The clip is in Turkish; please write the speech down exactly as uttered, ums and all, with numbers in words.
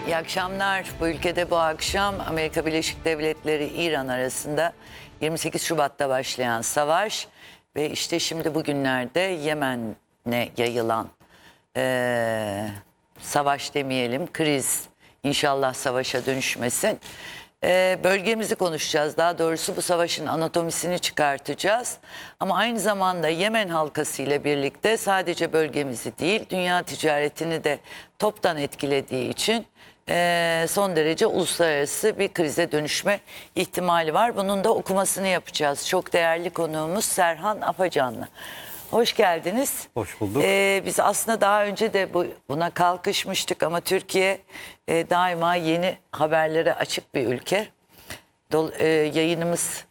İyi akşamlar. Bu ülkede bu akşam Amerika Birleşik Devletleri İran arasında yirmi sekiz Şubat'ta başlayan savaş ve işte şimdi bugünlerde Yemen'e yayılan e, savaş demeyelim, kriz, inşallah savaşa dönüşmesin. E, bölgemizi konuşacağız. Daha doğrusu bu savaşın anatomisini çıkartacağız. Ama aynı zamanda Yemen halkası ile birlikte sadece bölgemizi değil, dünya ticaretini de toptan etkilediği için e, son derece uluslararası bir krize dönüşme ihtimali var. Bunun da okumasını yapacağız. Çok değerli konuğumuz Serhan Afacanlı. Hoş geldiniz. Hoş bulduk. Ee, biz aslında daha önce de bu, buna kalkışmıştık ama Türkiye e, daima yeni haberlere açık bir ülke. Dol, e, yayınımız